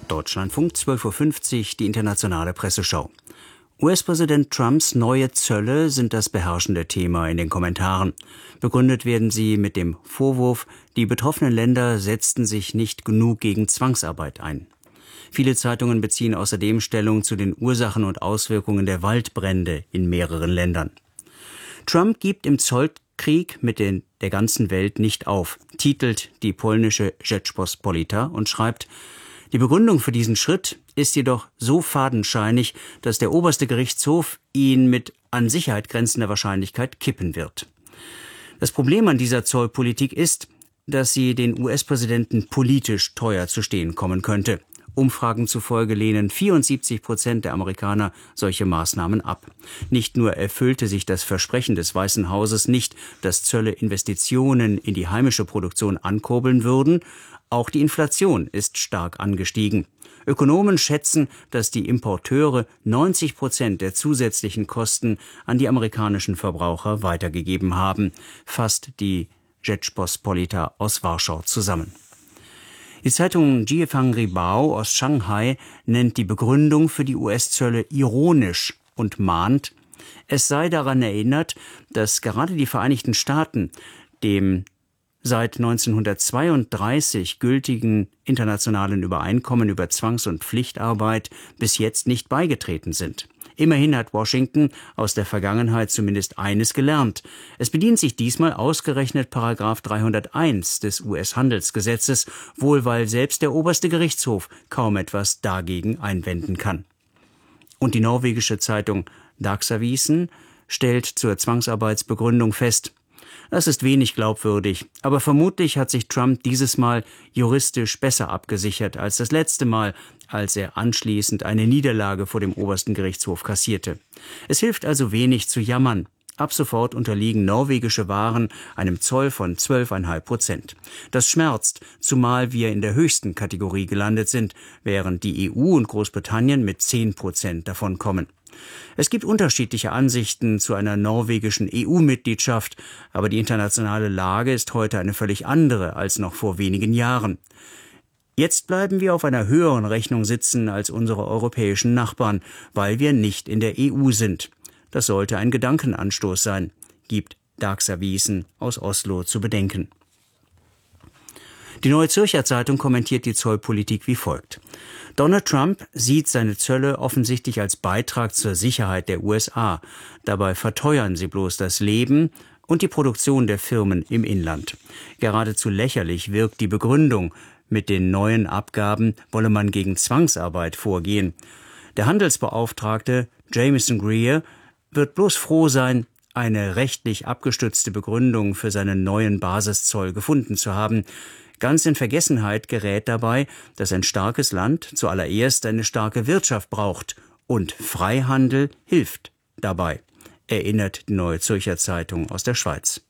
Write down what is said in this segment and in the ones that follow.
Deutschlandfunk, 12:50 Uhr, die internationale Presseschau. US-Präsident Trumps neue Zölle sind das beherrschende Thema in den Kommentaren. Begründet werden sie mit dem Vorwurf, die betroffenen Länder setzten sich nicht genug gegen Zwangsarbeit ein. Viele Zeitungen beziehen außerdem Stellung zu den Ursachen und Auswirkungen der Waldbrände in mehreren Ländern. Trump gibt im Zollkrieg mit der ganzen Welt nicht auf, titelt die polnische Rzeczpospolita und schreibt: Die Begründung für diesen Schritt ist jedoch so fadenscheinig, dass der oberste Gerichtshof ihn mit an Sicherheit grenzender Wahrscheinlichkeit kippen wird. Das Problem an dieser Zollpolitik ist, dass sie den US-Präsidenten politisch teuer zu stehen kommen könnte. Umfragen zufolge lehnen 74% der Amerikaner solche Maßnahmen ab. Nicht nur erfüllte sich das Versprechen des Weißen Hauses nicht, dass Zölle Investitionen in die heimische Produktion ankurbeln würden, auch die Inflation ist stark angestiegen. Ökonomen schätzen, dass die Importeure 90% der zusätzlichen Kosten an die amerikanischen Verbraucher weitergegeben haben, fasst die Rzeczpospolita aus Warschau zusammen. Die Zeitung Jiefang Ribao aus Shanghai nennt die Begründung für die US-Zölle ironisch und mahnt, es sei daran erinnert, dass gerade die Vereinigten Staaten dem seit 1932 gültigen internationalen Übereinkommen über Zwangs- und Pflichtarbeit bis jetzt nicht beigetreten sind. Immerhin hat Washington aus der Vergangenheit zumindest eines gelernt. Es bedient sich diesmal ausgerechnet Paragraph 301 des US-Handelsgesetzes, wohl weil selbst der oberste Gerichtshof kaum etwas dagegen einwenden kann. Und die norwegische Zeitung Dagsavisen stellt zur Zwangsarbeitsbegründung fest: Das ist wenig glaubwürdig, aber vermutlich hat sich Trump dieses Mal juristisch besser abgesichert als das letzte Mal, als er anschließend eine Niederlage vor dem obersten Gerichtshof kassierte. Es hilft also wenig zu jammern. Ab sofort unterliegen norwegische Waren einem Zoll von 12,5%. Das schmerzt, zumal wir in der höchsten Kategorie gelandet sind, während die EU und Großbritannien mit 10% davon kommen. Es gibt unterschiedliche Ansichten zu einer norwegischen EU-Mitgliedschaft, aber die internationale Lage ist heute eine völlig andere als noch vor wenigen Jahren. Jetzt bleiben wir auf einer höheren Rechnung sitzen als unsere europäischen Nachbarn, weil wir nicht in der EU sind. Das sollte ein Gedankenanstoß sein, gibt Dagsavisen aus Oslo zu bedenken. Die Neue Zürcher Zeitung kommentiert die Zollpolitik wie folgt: Donald Trump sieht seine Zölle offensichtlich als Beitrag zur Sicherheit der USA. Dabei verteuern sie bloß das Leben und die Produktion der Firmen im Inland. Geradezu lächerlich wirkt die Begründung, mit den neuen Abgaben wolle man gegen Zwangsarbeit vorgehen. Der Handelsbeauftragte Jamieson Greer wird bloß froh sein, eine rechtlich abgestützte Begründung für seinen neuen Basiszoll gefunden zu haben. Ganz in Vergessenheit gerät dabei, dass ein starkes Land zuallererst eine starke Wirtschaft braucht und Freihandel hilft dabei, erinnert die Neue Zürcher Zeitung aus der Schweiz.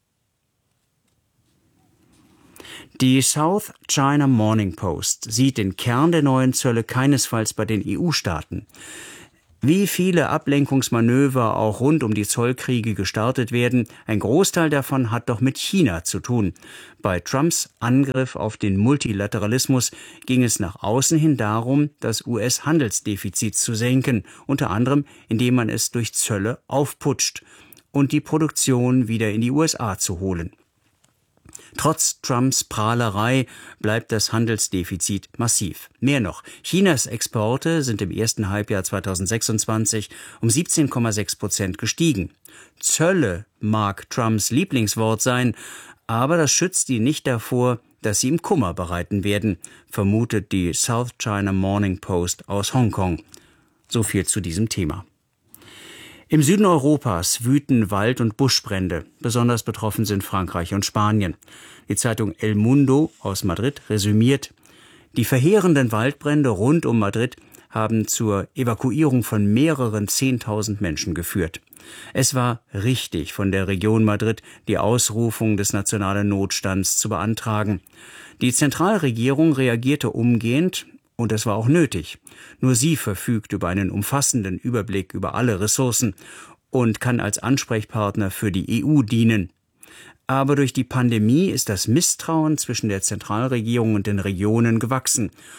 Die South China Morning Post sieht den Kern der neuen Zölle keinesfalls bei den EU-Staaten. Wie viele Ablenkungsmanöver auch rund um die Zollkriege gestartet werden, ein Großteil davon hat doch mit China zu tun. Bei Trumps Angriff auf den Multilateralismus ging es nach außen hin darum, das US-Handelsdefizit zu senken, unter anderem indem man es durch Zölle aufputscht und die Produktion wieder in die USA zu holen. Trotz Trumps Prahlerei bleibt das Handelsdefizit massiv. Mehr noch, Chinas Exporte sind im ersten Halbjahr 2026 um 17,6% gestiegen. Zölle mag Trumps Lieblingswort sein, aber das schützt ihn nicht davor, dass sie ihm Kummer bereiten werden, vermutet die South China Morning Post aus Hongkong. So viel zu diesem Thema. Im Süden Europas wüten Wald- und Buschbrände. Besonders betroffen sind Frankreich und Spanien. Die Zeitung El Mundo aus Madrid resümiert: Die verheerenden Waldbrände rund um Madrid haben zur Evakuierung von mehreren 10.000 Menschen geführt. Es war richtig, von der Region Madrid die Ausrufung des nationalen Notstands zu beantragen. Die Zentralregierung reagierte umgehend, und es war auch nötig. Nur sie verfügt über einen umfassenden Überblick über alle Ressourcen und kann als Ansprechpartner für die EU dienen. Aber durch die Pandemie ist das Misstrauen zwischen der Zentralregierung und den Regionen gewachsen.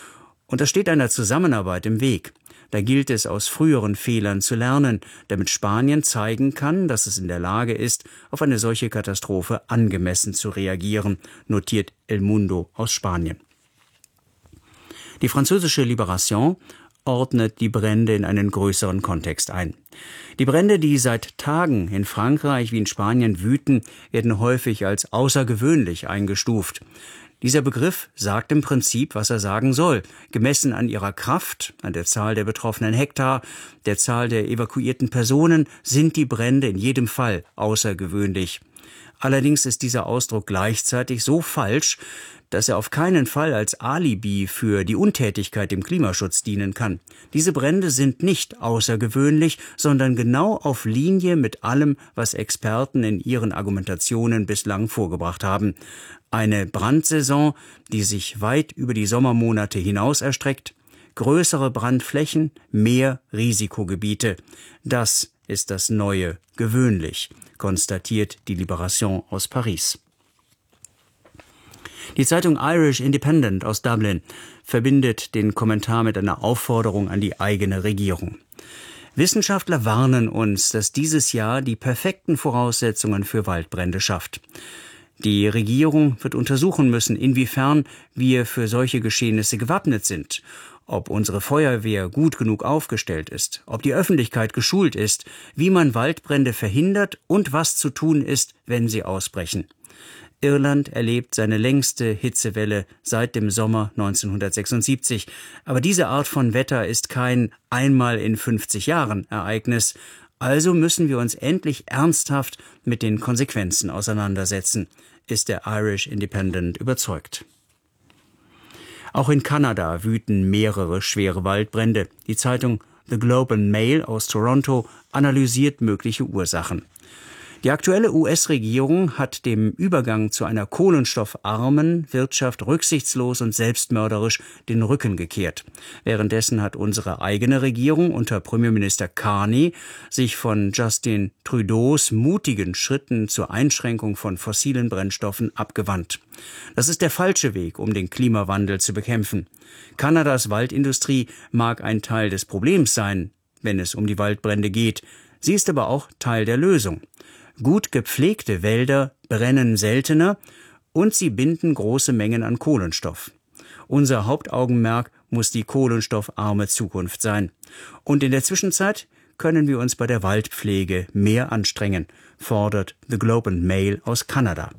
Und das steht einer Zusammenarbeit im Weg. Da gilt es, aus früheren Fehlern zu lernen, damit Spanien zeigen kann, dass es in der Lage ist, auf eine solche Katastrophe angemessen zu reagieren, notiert El Mundo aus Spanien. Die französische Libération ordnet die Brände in einen größeren Kontext ein. Die Brände, die seit Tagen in Frankreich wie in Spanien wüten, werden häufig als außergewöhnlich eingestuft. Dieser Begriff sagt im Prinzip, was er sagen soll. Gemessen an ihrer Kraft, an der Zahl der betroffenen Hektar, der Zahl der evakuierten Personen, sind die Brände in jedem Fall außergewöhnlich. Allerdings ist dieser Ausdruck gleichzeitig so falsch, dass er auf keinen Fall als Alibi für die Untätigkeit im Klimaschutz dienen kann. Diese Brände sind nicht außergewöhnlich, sondern genau auf Linie mit allem, was Experten in ihren Argumentationen bislang vorgebracht haben. Eine Brandsaison, die sich weit über die Sommermonate hinaus erstreckt, größere Brandflächen, mehr Risikogebiete. Das ist das neue Gewöhnlich, konstatiert die Libération aus Paris. Die Zeitung Irish Independent aus Dublin verbindet den Kommentar mit einer Aufforderung an die eigene Regierung. Wissenschaftler warnen uns, dass dieses Jahr die perfekten Voraussetzungen für Waldbrände schafft. Die Regierung wird untersuchen müssen, inwiefern wir für solche Geschehnisse gewappnet sind, ob unsere Feuerwehr gut genug aufgestellt ist, ob die Öffentlichkeit geschult ist, wie man Waldbrände verhindert und was zu tun ist, wenn sie ausbrechen. Irland erlebt seine längste Hitzewelle seit dem Sommer 1976. Aber diese Art von Wetter ist kein einmal in 50 Jahren Ereignis. Also müssen wir uns endlich ernsthaft mit den Konsequenzen auseinandersetzen, ist der Irish Independent überzeugt. Auch in Kanada wüten mehrere schwere Waldbrände. Die Zeitung The Globe and Mail aus Toronto analysiert mögliche Ursachen. Die aktuelle US-Regierung hat dem Übergang zu einer kohlenstoffarmen Wirtschaft rücksichtslos und selbstmörderisch den Rücken gekehrt. Währenddessen hat unsere eigene Regierung unter Premierminister Carney sich von Justin Trudeaus mutigen Schritten zur Einschränkung von fossilen Brennstoffen abgewandt. Das ist der falsche Weg, um den Klimawandel zu bekämpfen. Kanadas Waldindustrie mag ein Teil des Problems sein, wenn es um die Waldbrände geht. Sie ist aber auch Teil der Lösung. Gut gepflegte Wälder brennen seltener und sie binden große Mengen an Kohlenstoff. Unser Hauptaugenmerk muss die kohlenstoffarme Zukunft sein. Und in der Zwischenzeit können wir uns bei der Waldpflege mehr anstrengen, fordert The Globe and Mail aus Kanada.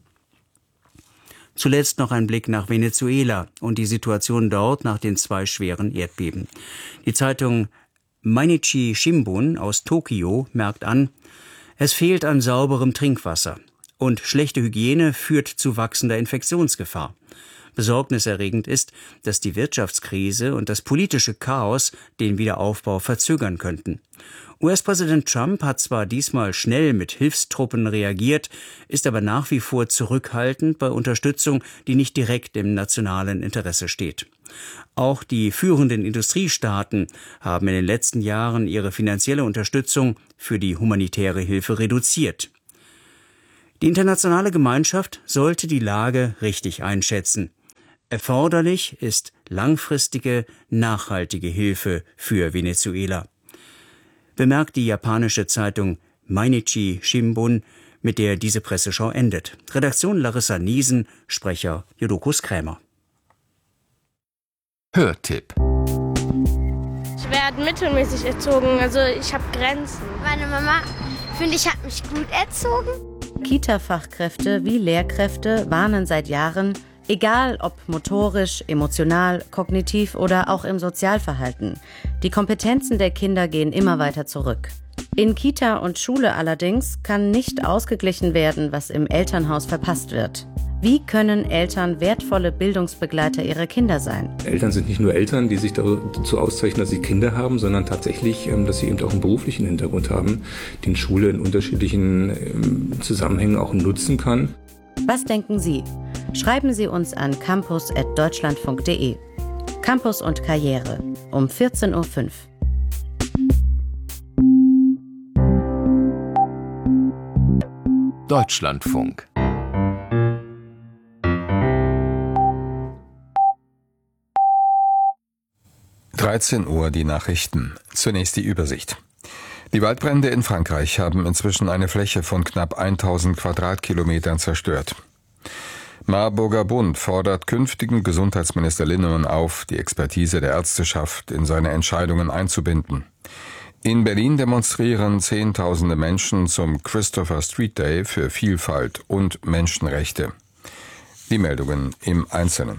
Zuletzt noch ein Blick nach Venezuela und die Situation dort nach den 2 schweren Erdbeben. Die Zeitung Mainichi Shimbun aus Tokio merkt an, es fehlt an sauberem Trinkwasser und schlechte Hygiene führt zu wachsender Infektionsgefahr. Besorgniserregend ist, dass die Wirtschaftskrise und das politische Chaos den Wiederaufbau verzögern könnten. US-Präsident Trump hat zwar diesmal schnell mit Hilfstruppen reagiert, ist aber nach wie vor zurückhaltend bei Unterstützung, die nicht direkt im nationalen Interesse steht. Auch die führenden Industriestaaten haben in den letzten Jahren ihre finanzielle Unterstützung für die humanitäre Hilfe reduziert. Die internationale Gemeinschaft sollte die Lage richtig einschätzen. Erforderlich ist langfristige, nachhaltige Hilfe für Venezuela, bemerkt die japanische Zeitung Mainichi Shimbun, mit der diese Presseschau endet. Redaktion Larissa Niesen, Sprecher Jodokus Krämer. Hörtipp. Ich werde mittelmäßig erzogen, also ich habe Grenzen. Meine Mama, finde ich, hat mich gut erzogen. Kita-Fachkräfte wie Lehrkräfte warnen seit Jahren, egal ob motorisch, emotional, kognitiv oder auch im Sozialverhalten, die Kompetenzen der Kinder gehen immer weiter zurück. In Kita und Schule allerdings kann nicht ausgeglichen werden, was im Elternhaus verpasst wird. Wie können Eltern wertvolle Bildungsbegleiter ihrer Kinder sein? Eltern sind nicht nur Eltern, die sich dazu auszeichnen, dass sie Kinder haben, sondern tatsächlich, dass sie eben auch einen beruflichen Hintergrund haben, den Schule in unterschiedlichen Zusammenhängen auch nutzen kann. Was denken Sie? Schreiben Sie uns an campus@deutschlandfunk.de. Campus und Karriere um 14:05 Uhr. Deutschlandfunk. 13 Uhr die Nachrichten. Zunächst die Übersicht. Die Waldbrände in Frankreich haben inzwischen eine Fläche von knapp 1000 Quadratkilometern zerstört. Marburger Bund fordert künftigen Gesundheitsminister Linnemann auf, die Expertise der Ärzteschaft in seine Entscheidungen einzubinden. In Berlin demonstrieren Zehntausende Menschen zum Christopher Street Day für Vielfalt und Menschenrechte. Die Meldungen im Einzelnen.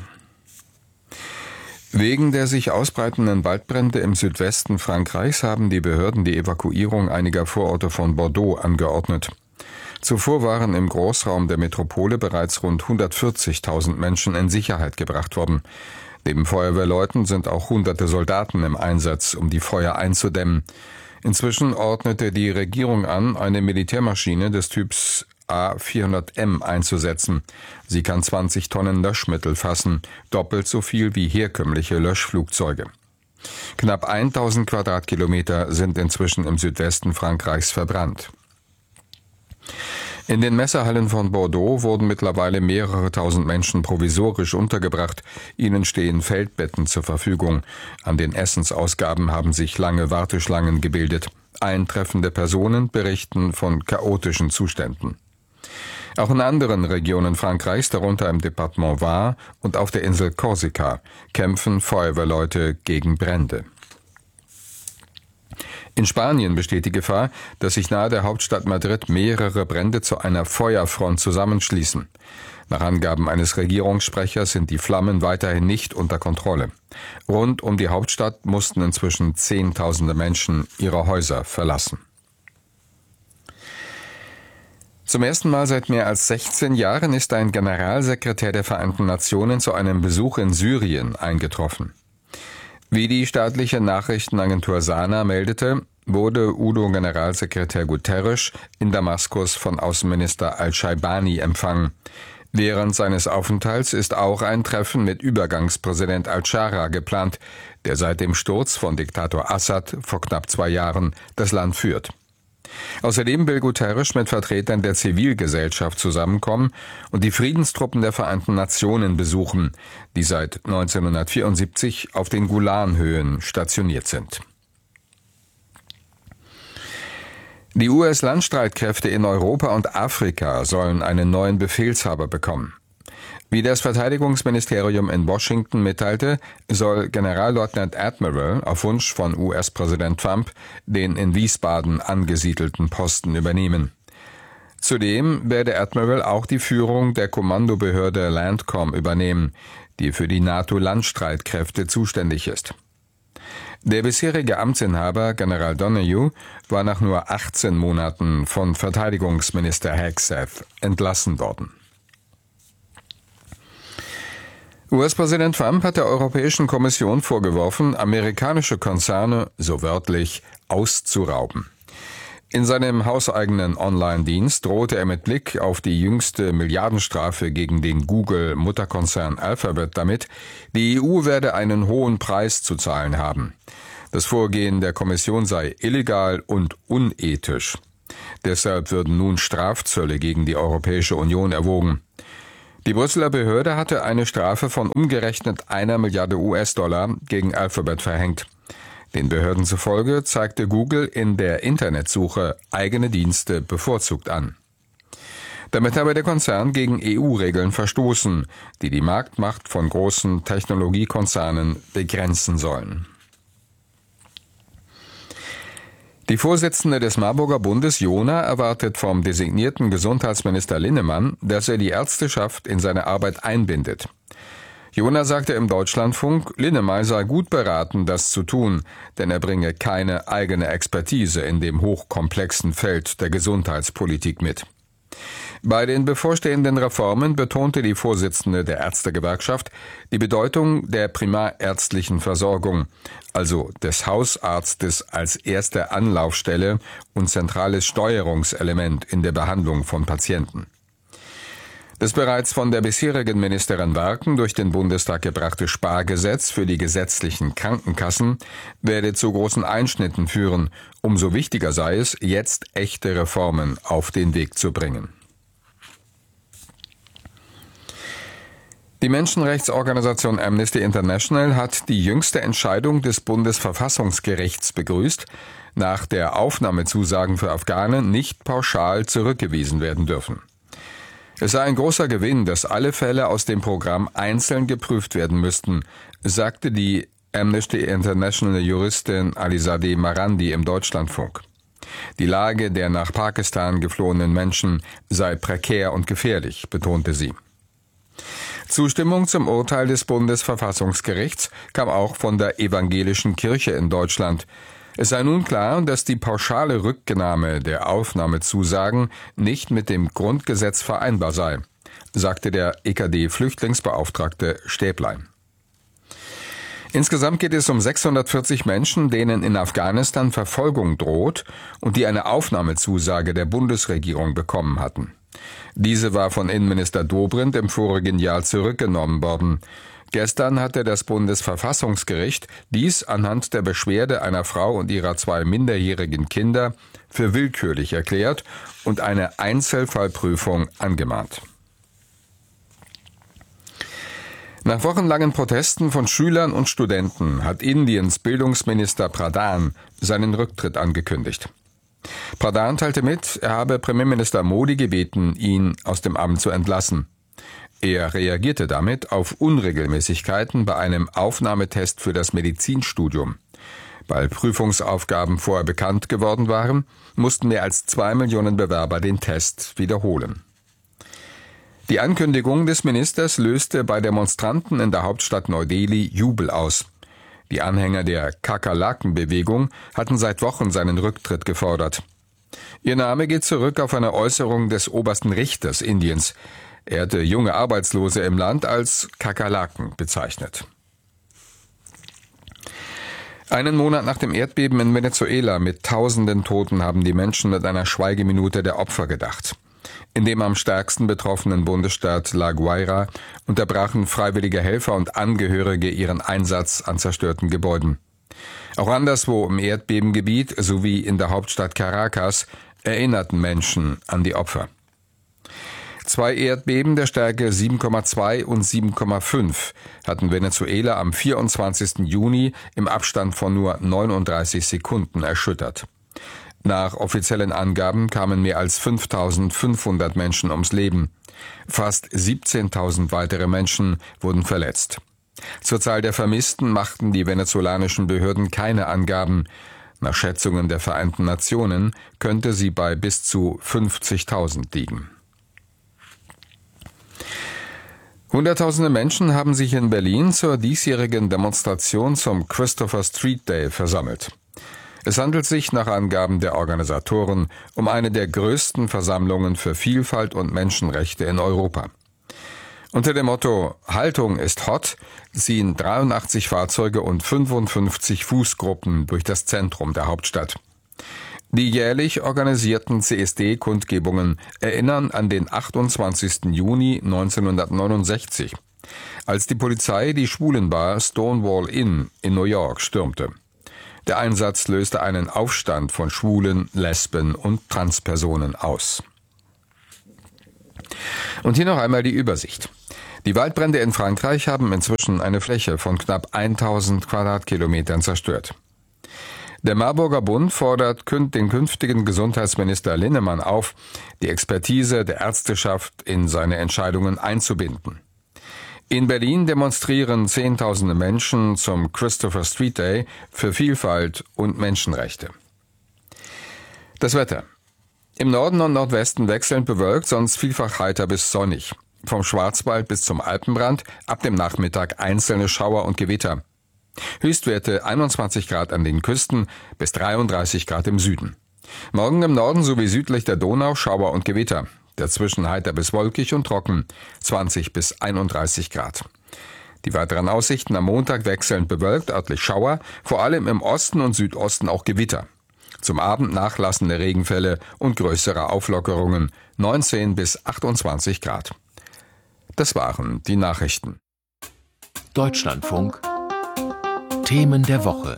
Wegen der sich ausbreitenden Waldbrände im Südwesten Frankreichs haben die Behörden die Evakuierung einiger Vororte von Bordeaux angeordnet. Zuvor waren im Großraum der Metropole bereits rund 140.000 Menschen in Sicherheit gebracht worden. Neben Feuerwehrleuten sind auch hunderte Soldaten im Einsatz, um die Feuer einzudämmen. Inzwischen ordnete die Regierung an, eine Militärmaschine des Typs A400M einzusetzen. Sie kann 20 Tonnen Löschmittel fassen, doppelt so viel wie herkömmliche Löschflugzeuge. Knapp 1000 Quadratkilometer sind inzwischen im Südwesten Frankreichs verbrannt. In den Messehallen von Bordeaux wurden mittlerweile mehrere tausend Menschen provisorisch untergebracht. Ihnen stehen Feldbetten zur Verfügung. An den Essensausgaben haben sich lange Warteschlangen gebildet. Eintreffende Personen berichten von chaotischen Zuständen. Auch in anderen Regionen Frankreichs, darunter im Departement Var und auf der Insel Korsika, kämpfen Feuerwehrleute gegen Brände. In Spanien besteht die Gefahr, dass sich nahe der Hauptstadt Madrid mehrere Brände zu einer Feuerfront zusammenschließen. Nach Angaben eines Regierungssprechers sind die Flammen weiterhin nicht unter Kontrolle. Rund um die Hauptstadt mussten inzwischen Zehntausende Menschen ihre Häuser verlassen. Zum ersten Mal seit mehr als 16 Jahren ist ein Generalsekretär der Vereinten Nationen zu einem Besuch in Syrien eingetroffen. Wie die staatliche Nachrichtenagentur Sana meldete, wurde UNO-Generalsekretär Guterres in Damaskus von Außenminister al-Shaibani empfangen. Während seines Aufenthalts ist auch ein Treffen mit Übergangspräsident al-Shara geplant, der seit dem Sturz von Diktator Assad vor knapp 2 Jahren das Land führt. Außerdem will Guterres mit Vertretern der Zivilgesellschaft zusammenkommen und die Friedenstruppen der Vereinten Nationen besuchen, die seit 1974 auf den Golanhöhen stationiert sind. Die US-Landstreitkräfte in Europa und Afrika sollen einen neuen Befehlshaber bekommen. Wie das Verteidigungsministerium in Washington mitteilte, soll Generalleutnant Admiral auf Wunsch von US-Präsident Trump den in Wiesbaden angesiedelten Posten übernehmen. Zudem werde Admiral auch die Führung der Kommandobehörde Landcom übernehmen, die für die NATO-Landstreitkräfte zuständig ist. Der bisherige Amtsinhaber, General Donahue, war nach nur 18 Monaten von Verteidigungsminister Hegseth entlassen worden. US-Präsident Trump hat der Europäischen Kommission vorgeworfen, amerikanische Konzerne, so wörtlich, auszurauben. In seinem hauseigenen Online-Dienst drohte er mit Blick auf die jüngste Milliardenstrafe gegen den Google-Mutterkonzern Alphabet damit, die EU werde einen hohen Preis zu zahlen haben. Das Vorgehen der Kommission sei illegal und unethisch. Deshalb würden nun Strafzölle gegen die Europäische Union erwogen. Die Brüsseler Behörde hatte eine Strafe von umgerechnet 1 Milliarde US-Dollar gegen Alphabet verhängt. Den Behörden zufolge zeigte Google in der Internetsuche eigene Dienste bevorzugt an. Damit habe der Konzern gegen EU-Regeln verstoßen, die die Marktmacht von großen Technologiekonzernen begrenzen sollen. Die Vorsitzende des Marburger Bundes, Jona, erwartet vom designierten Gesundheitsminister Linnemann, dass er die Ärzteschaft in seine Arbeit einbindet. Jona sagte im Deutschlandfunk, Linnemann sei gut beraten, das zu tun, denn er bringe keine eigene Expertise in dem hochkomplexen Feld der Gesundheitspolitik mit. Bei den bevorstehenden Reformen betonte die Vorsitzende der Ärztegewerkschaft die Bedeutung der primärärztlichen Versorgung, also des Hausarztes als erste Anlaufstelle und zentrales Steuerungselement in der Behandlung von Patienten. Das bereits von der bisherigen Ministerin Werken durch den Bundestag gebrachte Spargesetz für die gesetzlichen Krankenkassen werde zu großen Einschnitten führen. Umso wichtiger sei es, jetzt echte Reformen auf den Weg zu bringen. Die Menschenrechtsorganisation Amnesty International hat die jüngste Entscheidung des Bundesverfassungsgerichts begrüßt, nach der Aufnahmezusagen für Afghanen nicht pauschal zurückgewiesen werden dürfen. Es sei ein großer Gewinn, dass alle Fälle aus dem Programm einzeln geprüft werden müssten, sagte die Amnesty International Juristin Alizadeh Marandi im Deutschlandfunk. Die Lage der nach Pakistan geflohenen Menschen sei prekär und gefährlich, betonte sie. Zustimmung zum Urteil des Bundesverfassungsgerichts kam auch von der evangelischen Kirche in Deutschland. Es sei nun klar, dass die pauschale Rücknahme der Aufnahmezusagen nicht mit dem Grundgesetz vereinbar sei, sagte der EKD-Flüchtlingsbeauftragte Stäblein. Insgesamt geht es um 640 Menschen, denen in Afghanistan Verfolgung droht und die eine Aufnahmezusage der Bundesregierung bekommen hatten. Diese war von Innenminister Dobrindt im vorigen Jahr zurückgenommen worden. Gestern hatte das Bundesverfassungsgericht dies anhand der Beschwerde einer Frau und ihrer 2 minderjährigen Kinder für willkürlich erklärt und eine Einzelfallprüfung angemahnt. Nach wochenlangen Protesten von Schülern und Studenten hat Indiens Bildungsminister Pradhan seinen Rücktritt angekündigt. Pradhan teilte mit, er habe Premierminister Modi gebeten, ihn aus dem Amt zu entlassen. Er reagierte damit auf Unregelmäßigkeiten bei einem Aufnahmetest für das Medizinstudium. Weil Prüfungsaufgaben vorher bekannt geworden waren, mussten mehr als 2 Millionen Bewerber den Test wiederholen. Die Ankündigung des Ministers löste bei Demonstranten in der Hauptstadt Neu-Delhi Jubel aus. Die Anhänger der Kakerlaken-Bewegung hatten seit Wochen seinen Rücktritt gefordert. Ihr Name geht zurück auf eine Äußerung des obersten Richters Indiens. Er hatte junge Arbeitslose im Land als Kakerlaken bezeichnet. Einen Monat nach dem Erdbeben in Venezuela mit tausenden Toten haben die Menschen mit einer Schweigeminute der Opfer gedacht. In dem am stärksten betroffenen Bundesstaat La Guaira unterbrachen freiwillige Helfer und Angehörige ihren Einsatz an zerstörten Gebäuden. Auch anderswo im Erdbebengebiet sowie in der Hauptstadt Caracas erinnerten Menschen an die Opfer. 2 Erdbeben der Stärke 7,2 und 7,5 hatten Venezuela am 24. Juni im Abstand von nur 39 Sekunden erschüttert. Nach offiziellen Angaben kamen mehr als 5.500 Menschen ums Leben. Fast 17.000 weitere Menschen wurden verletzt. Zur Zahl der Vermissten machten die venezolanischen Behörden keine Angaben. Nach Schätzungen der Vereinten Nationen könnte sie bei bis zu 50.000 liegen. Hunderttausende Menschen haben sich in Berlin zur diesjährigen Demonstration zum Christopher Street Day versammelt. Es handelt sich nach Angaben der Organisatoren um eine der größten Versammlungen für Vielfalt und Menschenrechte in Europa. Unter dem Motto »Haltung ist hot« ziehen 83 Fahrzeuge und 55 Fußgruppen durch das Zentrum der Hauptstadt. Die jährlich organisierten CSD-Kundgebungen erinnern an den 28. Juni 1969, als die Polizei die Schwulenbar Stonewall Inn in New York stürmte. Der Einsatz löste einen Aufstand von Schwulen, Lesben und Transpersonen aus. Und hier noch einmal die Übersicht. Die Waldbrände in Frankreich haben inzwischen eine Fläche von knapp 1000 Quadratkilometern zerstört. Der Marburger Bund fordert den künftigen Gesundheitsminister Linnemann auf, die Expertise der Ärzteschaft in seine Entscheidungen einzubinden. In Berlin demonstrieren Zehntausende Menschen zum Christopher Street Day für Vielfalt und Menschenrechte. Das Wetter. Im Norden und Nordwesten wechselnd bewölkt, sonst vielfach heiter bis sonnig. Vom Schwarzwald bis zum Alpenrand ab dem Nachmittag einzelne Schauer und Gewitter. Höchstwerte 21 Grad an den Küsten bis 33 Grad im Süden. Morgen im Norden sowie südlich der Donau Schauer und Gewitter. Dazwischen heiter bis wolkig und trocken, 20 bis 31 Grad. Die weiteren Aussichten am Montag wechselnd bewölkt, örtlich Schauer, vor allem im Osten und Südosten auch Gewitter. Zum Abend nachlassende Regenfälle und größere Auflockerungen, 19 bis 28 Grad. Das waren die Nachrichten. Deutschlandfunk Themen der Woche.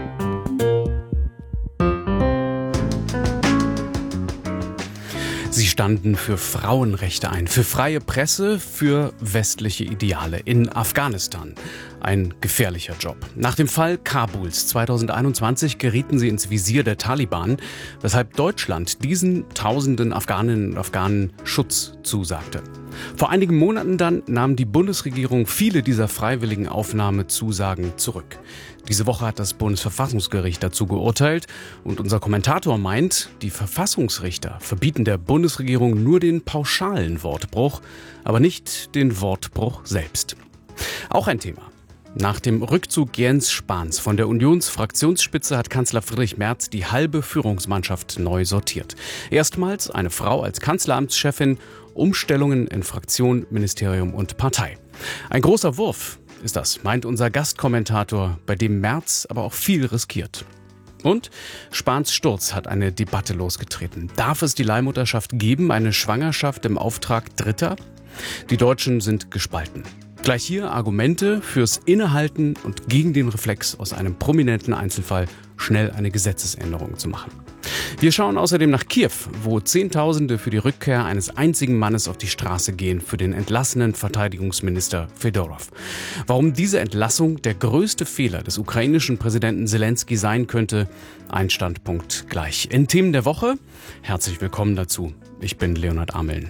Sie standen für Frauenrechte ein, für freie Presse, für westliche Ideale in Afghanistan. Ein gefährlicher Job. Nach dem Fall Kabuls 2021 gerieten sie ins Visier der Taliban, weshalb Deutschland diesen tausenden Afghaninnen und Afghanen Schutz zusagte. Vor einigen Monaten dann nahm die Bundesregierung viele dieser freiwilligen Aufnahmezusagen zurück. Diese Woche hat das Bundesverfassungsgericht dazu geurteilt und unser Kommentator meint, die Verfassungsrichter verbieten der Bundesregierung nur den pauschalen Wortbruch, aber nicht den Wortbruch selbst. Auch ein Thema. Nach dem Rückzug Jens Spahns von der Unionsfraktionsspitze hat Kanzler Friedrich Merz die halbe Führungsmannschaft neu sortiert. Erstmals eine Frau als Kanzleramtschefin, Umstellungen in Fraktion, Ministerium und Partei. Ein großer Wurf ist das, meint unser Gastkommentator, bei dem Merz aber auch viel riskiert. Und Spahns Sturz hat eine Debatte losgetreten. Darf es die Leihmutterschaft geben, eine Schwangerschaft im Auftrag Dritter? Die Deutschen sind gespalten. Gleich hier Argumente fürs Innehalten und gegen den Reflex, aus einem prominenten Einzelfall schnell eine Gesetzesänderung zu machen. Wir schauen außerdem nach Kiew, wo Zehntausende für die Rückkehr eines einzigen Mannes auf die Straße gehen, für den entlassenen Verteidigungsminister Fedorov. Warum diese Entlassung der größte Fehler des ukrainischen Präsidenten Selenskyj sein könnte, ein Standpunkt gleich. In Themen der Woche, herzlich willkommen dazu. Ich bin Leonhard Ameln.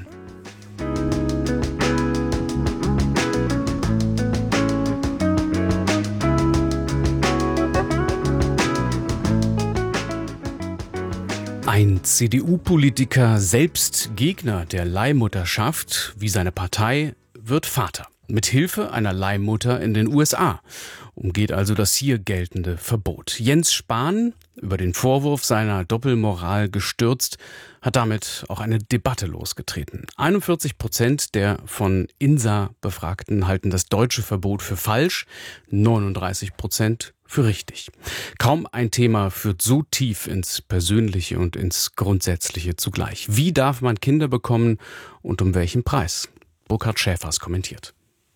Ein CDU-Politiker, selbst Gegner der Leihmutterschaft, wie seine Partei, wird Vater. Mit Hilfe einer Leihmutter in den USA. Umgeht also das hier geltende Verbot. Jens Spahn, über den Vorwurf seiner Doppelmoral gestürzt, hat damit auch eine Debatte losgetreten. 41% der von INSA Befragten halten das deutsche Verbot für falsch, 39% für richtig. Kaum ein Thema führt so tief ins Persönliche und ins Grundsätzliche zugleich. Wie darf man Kinder bekommen und um welchen Preis? Burkhard Schäfers kommentiert.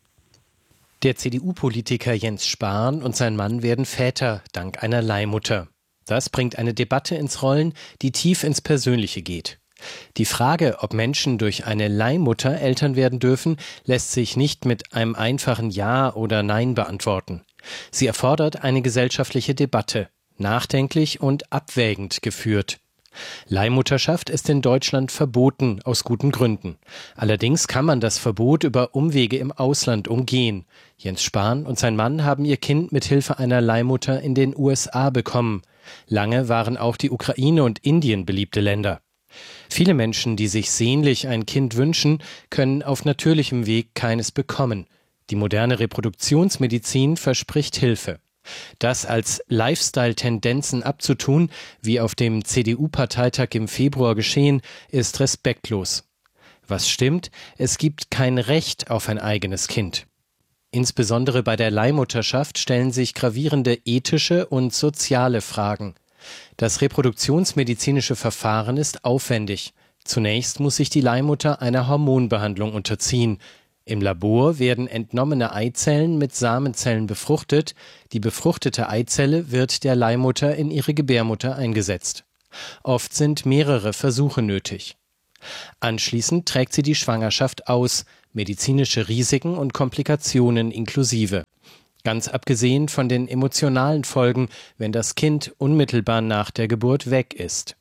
Der CDU-Politiker Jens Spahn und sein Mann werden Väter dank einer Leihmutter. Das bringt eine Debatte ins Rollen, die tief ins Persönliche geht. Die Frage, ob Menschen durch eine Leihmutter Eltern werden dürfen, lässt sich nicht mit einem einfachen Ja oder Nein beantworten. Sie erfordert eine gesellschaftliche Debatte, nachdenklich und abwägend geführt. Leihmutterschaft ist in Deutschland verboten, aus guten Gründen. Allerdings kann man das Verbot über Umwege im Ausland umgehen. Jens Spahn und sein Mann haben ihr Kind mit Hilfe einer Leihmutter in den USA bekommen. Lange waren auch die Ukraine und Indien beliebte Länder. Viele Menschen, die sich sehnlich ein Kind wünschen, können auf natürlichem Weg keines bekommen. Die moderne Reproduktionsmedizin verspricht Hilfe. Das als Lifestyle-Tendenzen abzutun, wie auf dem CDU-Parteitag im Februar geschehen, ist respektlos. Was stimmt, es gibt kein Recht auf ein eigenes Kind. Insbesondere bei der Leihmutterschaft stellen sich gravierende ethische und soziale Fragen. Das reproduktionsmedizinische Verfahren ist aufwendig. Zunächst muss sich die Leihmutter einer Hormonbehandlung unterziehen. Im Labor werden entnommene Eizellen mit Samenzellen befruchtet. Die befruchtete Eizelle wird der Leihmutter in ihre Gebärmutter eingesetzt. Oft sind mehrere Versuche nötig. Anschließend trägt sie die Schwangerschaft aus, medizinische Risiken und Komplikationen inklusive. Ganz abgesehen von den emotionalen Folgen, wenn das Kind unmittelbar nach der Geburt weg ist.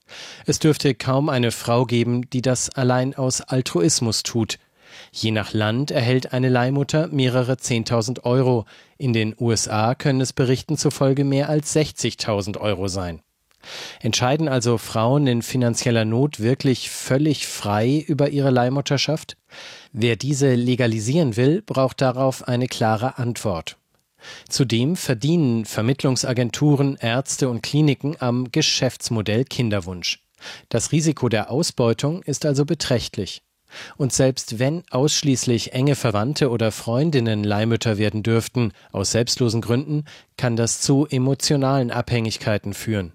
Es dürfte kaum eine Frau geben, die das allein aus Altruismus tut. Je nach Land erhält eine Leihmutter mehrere 10.000 Euro. In den USA können es Berichten zufolge mehr als 60.000 Euro sein. Entscheiden also Frauen in finanzieller Not wirklich völlig frei über ihre Leihmutterschaft? Wer diese legalisieren will, braucht darauf eine klare Antwort. Zudem verdienen Vermittlungsagenturen, Ärzte und Kliniken am Geschäftsmodell Kinderwunsch. Das Risiko der Ausbeutung ist also beträchtlich. Und selbst wenn ausschließlich enge Verwandte oder Freundinnen Leihmütter werden dürften, aus selbstlosen Gründen, kann das zu emotionalen Abhängigkeiten führen.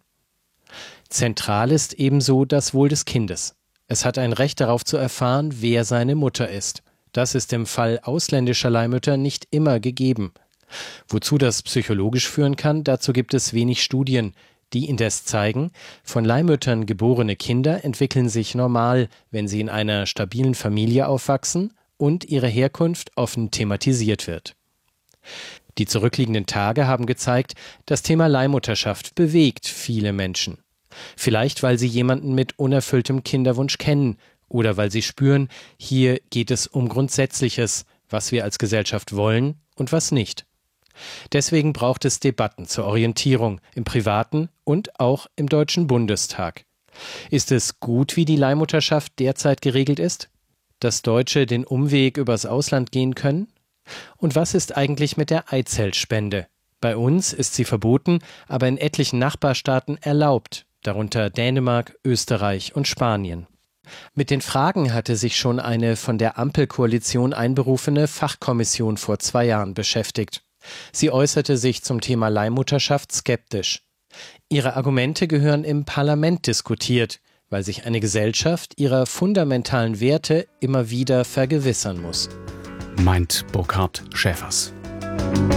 Zentral ist ebenso das Wohl des Kindes. Es hat ein Recht darauf zu erfahren, wer seine Mutter ist. Das ist im Fall ausländischer Leihmütter nicht immer gegeben. Wozu das psychologisch führen kann, dazu gibt es wenig Studien. Die indes zeigen, von Leihmüttern geborene Kinder entwickeln sich normal, wenn sie in einer stabilen Familie aufwachsen und ihre Herkunft offen thematisiert wird. Die zurückliegenden Tage haben gezeigt, das Thema Leihmutterschaft bewegt viele Menschen. Vielleicht, weil sie jemanden mit unerfülltem Kinderwunsch kennen oder weil sie spüren, hier geht es um Grundsätzliches, was wir als Gesellschaft wollen und was nicht. Deswegen braucht es Debatten zur Orientierung im Privaten und auch im Deutschen Bundestag. Ist es gut, wie die Leihmutterschaft derzeit geregelt ist? Dass Deutsche den Umweg übers Ausland gehen können? Und was ist eigentlich mit der Eizellspende? Bei uns ist sie verboten, aber in etlichen Nachbarstaaten erlaubt, darunter Dänemark, Österreich und Spanien. Mit den Fragen hatte sich schon eine von der Ampelkoalition einberufene Fachkommission vor 2 Jahren beschäftigt. Sie äußerte sich zum Thema Leihmutterschaft skeptisch. Ihre Argumente gehören im Parlament diskutiert, weil sich eine Gesellschaft ihrer fundamentalen Werte immer wieder vergewissern muss. Meint Burkhard Schäfers.